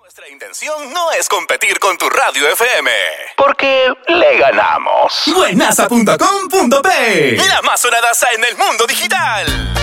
Nuestra intención no es competir con tu radio FM, porque le ganamos. Buenaza.com.p, la más sonadaza en el mundo digital.